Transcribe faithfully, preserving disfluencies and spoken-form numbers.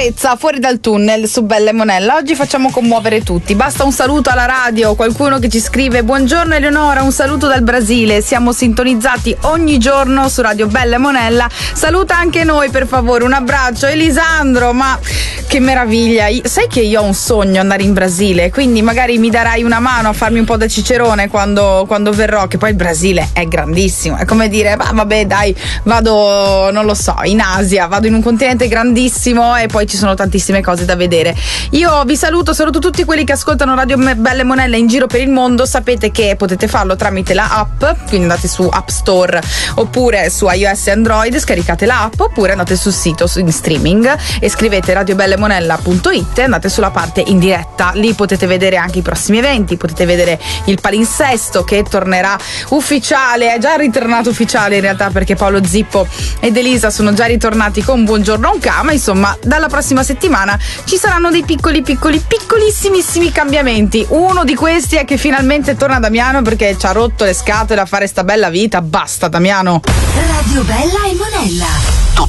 Carezza fuori dal tunnel su Bella e Monella. Oggi facciamo commuovere tutti. Basta un saluto alla radio, qualcuno che ci scrive: buongiorno Eleonora, un saluto dal Brasile. Siamo sintonizzati ogni giorno su Radio Bella e Monella. Saluta anche noi per favore, un abbraccio. Elisandro, ma che meraviglia. Sai che io ho un sogno, andare in Brasile, quindi magari mi darai una mano a farmi un po' da cicerone quando, quando verrò, che poi il Brasile è grandissimo. È come dire, ah, vabbè dai, vado, non lo so, in Asia, vado in un continente grandissimo e poi ci sono tantissime cose da vedere. Io vi saluto, saluto tutti quelli che ascoltano Radio Belle Monelle in giro per il mondo. Sapete che potete farlo tramite la app, quindi andate su App Store oppure su iOS e Android, scaricate la app, oppure andate sul sito in streaming e scrivete radiobellemonella punto it e andate sulla parte in diretta. Lì potete vedere anche i prossimi eventi, potete vedere il palinsesto che tornerà ufficiale, è già ritornato ufficiale in realtà, perché Paolo Zippo ed Elisa sono già ritornati con Buongiorno Onca, ma insomma dalla prossima settimana ci saranno dei piccoli piccoli piccolissimissimi cambiamenti. Uno di questi è che finalmente torna Damiano, perché ci ha rotto le scatole a fare sta bella vita. Basta Damiano. Radio Bella e Monella.